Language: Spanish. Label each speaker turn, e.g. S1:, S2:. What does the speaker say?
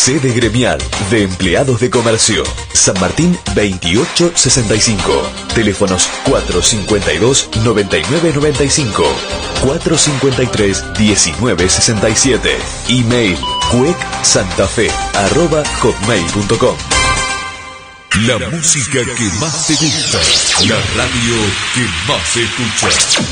S1: Sede gremial de empleados de comercio. San Martín 2865. Teléfonos 452-9995. 453-1967. Email cuecsantafe@hotmail.com.
S2: La música que más te gusta. La radio que más se escucha.